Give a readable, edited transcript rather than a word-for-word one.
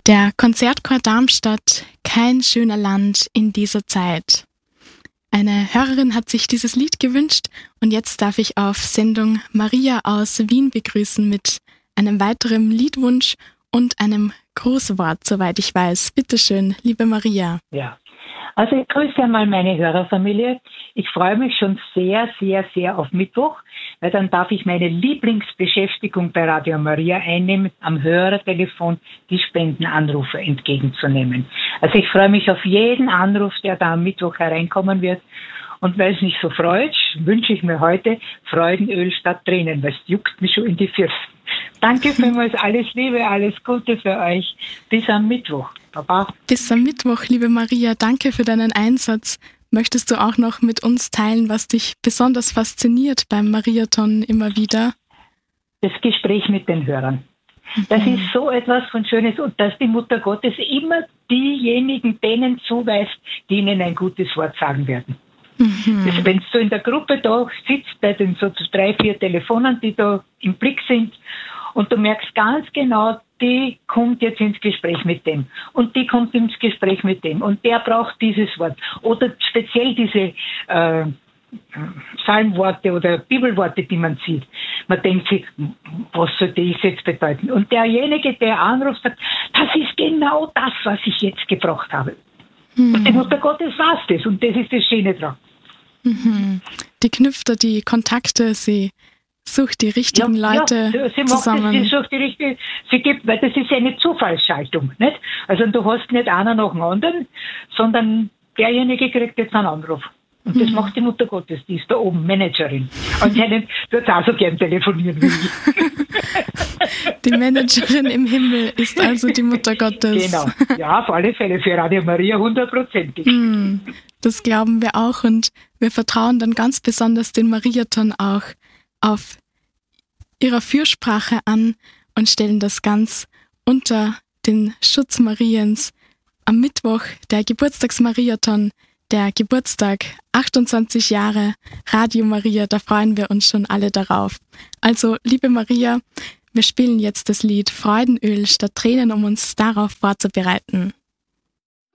Der Konzertchor Darmstadt, kein schöner Land in dieser Zeit. Eine Hörerin hat sich dieses Lied gewünscht und jetzt darf ich auf Sendung Maria aus Wien begrüßen mit einem weiteren Liedwunsch und einem Grußwort, soweit ich weiß. Bitte schön, liebe Maria. Ja, also ich grüße einmal meine Hörerfamilie. Ich freue mich schon sehr, sehr, sehr auf Mittwoch, weil dann darf ich meine Lieblingsbeschäftigung bei Radio Maria einnehmen, am Hörertelefon die Spendenanrufe entgegenzunehmen. Also ich freue mich auf jeden Anruf, der da am Mittwoch hereinkommen wird. Und weil es mich so freut, wünsche ich mir heute Freudenöl statt Tränen, weil es juckt mich schon in die Fürsten. Danke vielmals, alles Liebe, alles Gute für euch. Bis am Mittwoch. Baba. Bis am Mittwoch, liebe Maria. Danke für deinen Einsatz. Möchtest du auch noch mit uns teilen, was dich besonders fasziniert beim Mariathon immer wieder? Das Gespräch mit den Hörern. Das ist so etwas von Schönes und dass die Mutter Gottes immer diejenigen denen zuweist, die ihnen ein gutes Wort sagen werden. Also wenn du in der Gruppe da sitzt, bei den so 3, 4 Telefonen, die da im Blick sind, und du merkst ganz genau, die kommt jetzt ins Gespräch mit dem und die kommt ins Gespräch mit dem und der braucht dieses Wort. Oder speziell diese Psalmworte oder Bibelworte, die man sieht. Man denkt sich, was soll das jetzt bedeuten? Und derjenige, der anruft, sagt, das ist genau das, was ich jetzt gebraucht habe. Und die Mutter Gottes weiß das und das ist das Schöne dran. Die knüpft da die Kontakte, sie sucht die richtigen Leute sie zusammen. Sie sucht die richtige, sie gibt, weil das ist eine Zufallsschaltung, nicht? Also du hast nicht einer nach dem anderen, sondern derjenige kriegt jetzt einen Anruf. Und das macht die Mutter Gottes, die ist da oben Managerin. Anscheinend wird auch so gern telefonieren wie ich. Die Managerin im Himmel ist also die Mutter Gottes. Genau, ja, auf alle Fälle für Radio Maria 100%. Das glauben wir auch und wir vertrauen dann ganz besonders den Mariathon auch auf ihrer Fürsprache an und stellen das ganz unter den Schutz Mariens. Am Mittwoch der Geburtstagsmariathon, der Geburtstag, 28 Jahre Radio Maria, da freuen wir uns schon alle darauf. Also, liebe Maria, wir spielen jetzt das Lied Freudenöl statt Tränen, um uns darauf vorzubereiten.